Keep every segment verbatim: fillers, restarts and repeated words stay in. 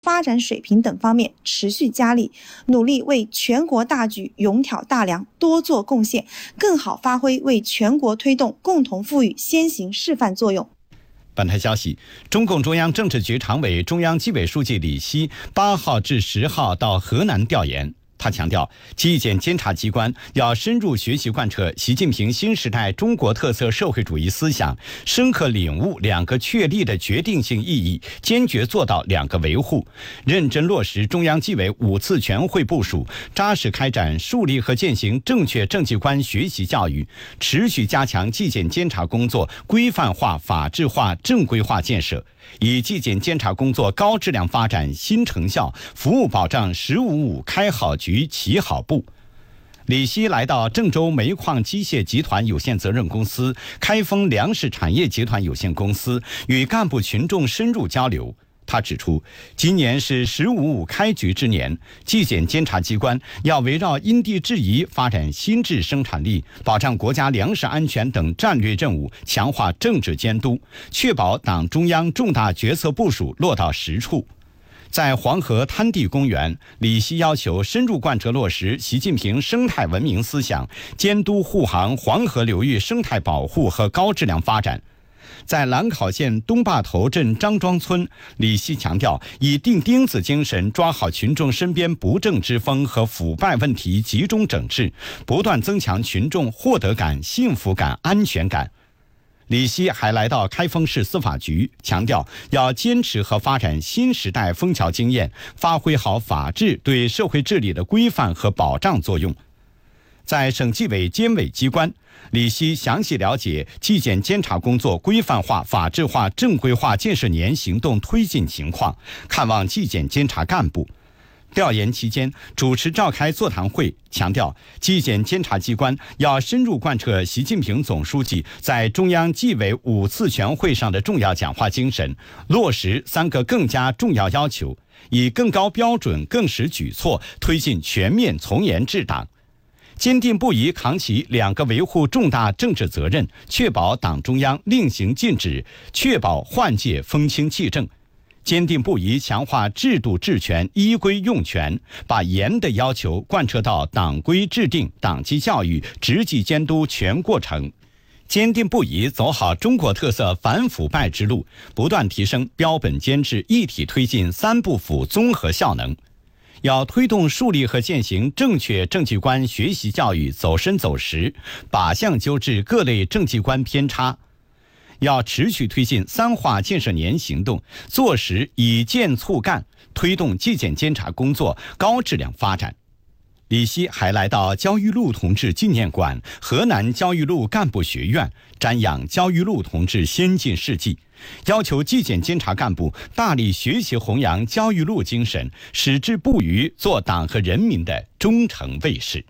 发展水平等方面持续加力，努力为全国大局勇挑大梁，多做贡献，更好发挥为全国推动共同富裕先行示范作用。 本台消息，中共中央政治局常委、中央纪委书记李希八号至十号到河南调研。他强调，纪检监察机关要深入学习贯彻习近平新时代中国特色社会主义思想，深刻领悟两个确立的决定性意义，坚决做到两个维护，认真落实中央纪委五次全会部署，扎实开展树立和践行正确政绩观学习教育，持续加强纪检监察工作规范化、法治化、正规化建设，以纪检监察工作高质量发展新成效，服务保障“十五五”开好局、起好步。李希来到郑州煤矿机械集团有限责任公司、开封粮食产业集团有限公司，与干部群众深入交流。他指出，今年是“十五五”开局之年，纪检监察机关要围绕因地制宜发展新质生产力，保障国家粮食安全等战略任务，强化政治监督，确保党中央重大决策部署落到实处。在黄河滩地公园，李希要求深入贯彻落实习近平生态文明思想，监督护航黄河流域生态保护和高质量发展。在兰考县东坝头镇张庄村，李希强调，以钉钉子精神抓好群众身边不正之风和腐败问题，集中整治，不断增强群众获得感、幸福感、安全感。李希还来到开封市司法局，强调要坚持和发展新时代枫桥经验，发挥好法治对社会治理的规范和保障作用。在省纪委监委机关，李希详细了解纪检监察工作规范化、法治化、正规化建设年行动推进情况，看望纪检监察干部。调研期间，主持召开座谈会，强调纪检监察机关要深入贯彻习近平总书记在中央纪委五次全会上的重要讲话精神，落实三个更加重要要求，以更高标准、更实举措推进全面从严治党。坚定不移扛起两个维护重大政治责任，确保党中央令行禁止，确保换届风清气正。坚定不移强化制度治权、依规用权，把严的要求贯彻到党规制定、党纪教育、执纪监督全过程。坚定不移走好中国特色反腐败之路，不断提升标本兼治、一体推进三不腐综合效能。要推动树立和践行正确政绩观学习教育走深走实，靶向纠治各类政绩观偏差。要持续推进三化建设年行动，做实以建促干，推动纪检监察工作高质量发展。李希还来到焦裕禄同志纪念馆、河南焦裕禄干部学院，瞻仰焦裕禄同志先进事迹，要求纪检监察干部大力学习弘扬焦裕禄精神，矢志不渝做党和人民的忠诚卫士。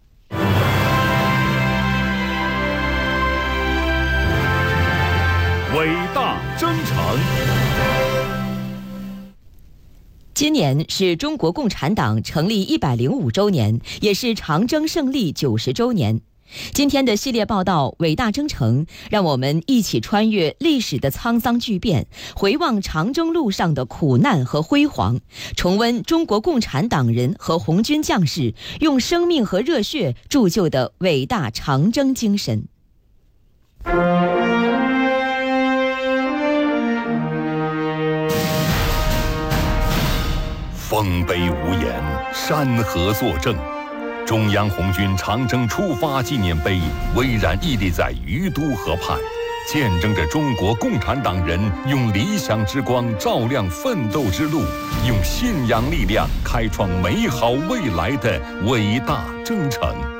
伟大征程。 今年是中国共产党成立一百零五周年，也是长征胜利九十周年。今天的系列报道《伟大征程》，让我们一起穿越历史的沧桑巨变，回望长征路上的苦难和辉煌，重温中国共产党人和红军将士用生命和热血铸就的伟大长征精神。 丰碑无言，山河作证。中央红军长征出发纪念碑巍然屹立在于都河畔，见证着中国共产党人用理想之光照亮奋斗之路，用信仰力量开创美好未来的伟大征程。